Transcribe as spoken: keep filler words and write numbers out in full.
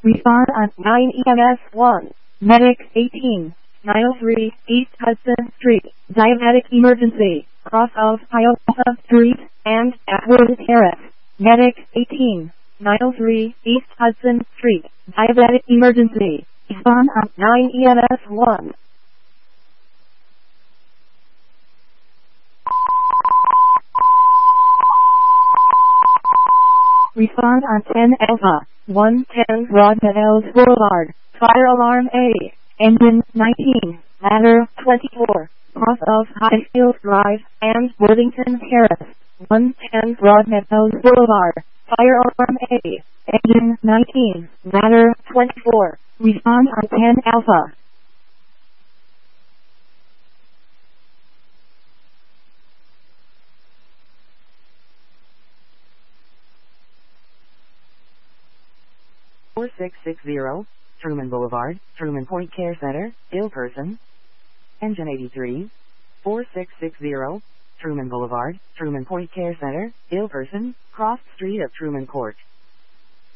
Respond on nine E M S one. Medic eighteen. nine oh three East Hudson Street. Diabetic emergency. Cross of Hiawatha Street and Atwood Terrace. Medic eighteen. nine oh three East Hudson Street. Diabetic emergency. Respond on nine E M S one. Respond on ten Alpha. one ten Broadmeadows Boulevard. Fire alarm A. Engine nineteen. Ladder twenty-four. Cross of Highfield Drive and Worthington Terrace. one ten Broadmeadows Boulevard. Fire alarm A. Engine nineteen. Ladder twenty-four. Respond on ten Alpha. four six six zero, Truman Boulevard, Truman Point Care Center, ill person. Engine eighty-three. four six six zero, Truman Boulevard, Truman Point Care Center, ill person, cross street of Truman Court.